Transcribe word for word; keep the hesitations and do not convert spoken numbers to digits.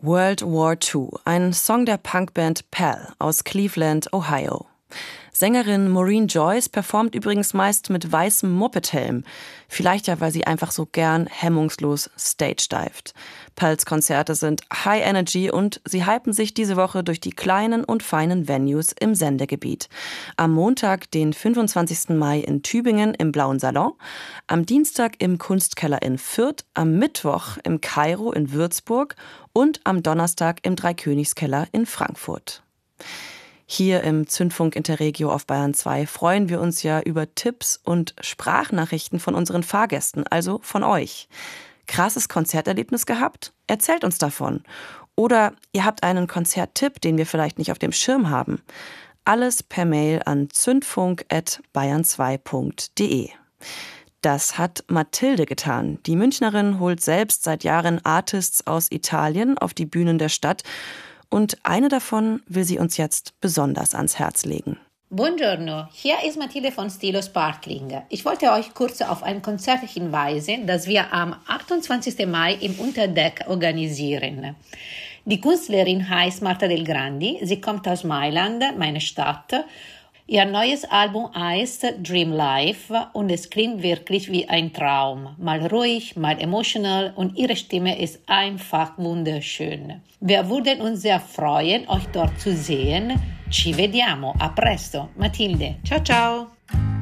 World War Two, ein Song der Punkband Pal aus Cleveland, Ohio. Sängerin Maureen Joyce performt übrigens meist mit weißem Mopedhelm. Vielleicht ja, weil sie einfach so gern hemmungslos stage-dived. Pals Konzerte sind High Energy und sie hypen sich diese Woche durch die kleinen und feinen Venues im Sendegebiet. Am Montag, den fünfundzwanzigsten Mai in Tübingen im Blauen Salon, am Dienstag im Kunstkeller in Fürth, am Mittwoch im Kairo in Würzburg und am Donnerstag im Dreikönigskeller in Frankfurt. Hier im Zündfunk Interregio auf Bayern zwei freuen wir uns ja über Tipps und Sprachnachrichten von unseren Fahrgästen, also von euch. Krasses Konzerterlebnis gehabt? Erzählt uns davon. Oder ihr habt einen Konzerttipp, den wir vielleicht nicht auf dem Schirm haben. Alles per Mail an zündfunk at bayern zwei punkt de. Das hat Mathilde getan. Die Münchnerin holt selbst seit Jahren Artists aus Italien auf die Bühnen der Stadt. Und eine davon will sie uns jetzt besonders ans Herz legen. Buongiorno, hier ist Mathilde von Stilo Sparkling. Ich wollte euch kurz auf ein Konzert hinweisen, das wir am achtundzwanzigsten Mai im Unterdeck organisieren. Die Künstlerin heißt Marta Del Grandi, sie kommt aus Mailand, meine Stadt. Ihr neues Album heißt Dream Life und es klingt wirklich wie ein Traum. Mal ruhig, mal emotional und ihre Stimme ist einfach wunderschön. Wir würden uns sehr freuen, euch dort zu sehen. Ci vediamo, a presto. Mathilde, ciao ciao!